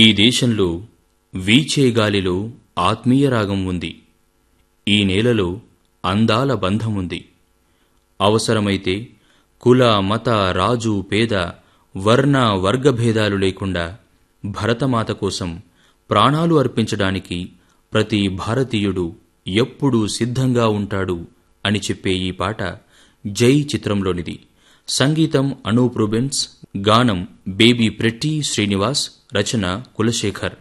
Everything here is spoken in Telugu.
ఈ దేశంలో వీచే గాలిలో ఆత్మీయ రాగం ఉంది. ఈ నేలలో అందాల బంధముంది. అవసరమైతే కుల మత రాజు పేద వర్ణ వర్గభేదాలు లేకుండా భరతమాత కోసం ప్రాణాలు అర్పించడానికి ప్రతి భారతీయుడు ఎప్పుడూ సిద్ధంగా ఉంటాడు అని చెప్పే ఈ పాట జై చిత్రంలోనిది. సంగీతం అనూప్ రూబెన్స్, గానం బేబీ ప్రెట్టి శ్రీనివాస్, రచన కులశేఖర్.